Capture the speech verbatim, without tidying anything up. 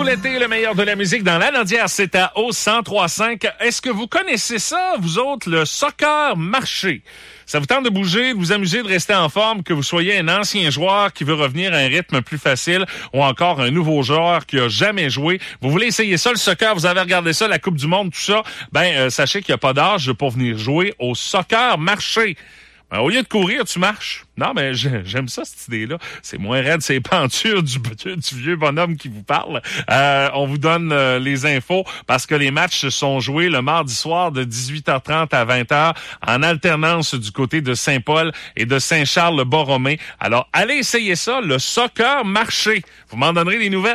tout l'été, le meilleur de la musique dans la Landière, c'est à O cent trois cinq. Est-ce que vous connaissez ça, vous autres, le soccer marché? Ça vous tente de bouger, de vous amuser, de rester en forme, que vous soyez un ancien joueur qui veut revenir à un rythme plus facile ou encore un nouveau joueur qui a jamais joué. Vous voulez essayer ça, le soccer, vous avez regardé ça, la Coupe du Monde, tout ça, ben euh, sachez qu'il n'y a pas d'âge pour venir jouer au soccer marché. Ben, au lieu de courir, tu marches. Non, mais j'aime ça, cette idée-là. C'est moins raide, c'est pentures du, du vieux bonhomme qui vous parle. Euh, on vous donne euh, les infos parce que les matchs sont joués le mardi soir de dix-huit heures trente à vingt heures en alternance du côté de Saint-Paul et de Saint-Charles-le-Borromée. Alors, allez essayer ça, le soccer marché. Vous m'en donnerez des nouvelles.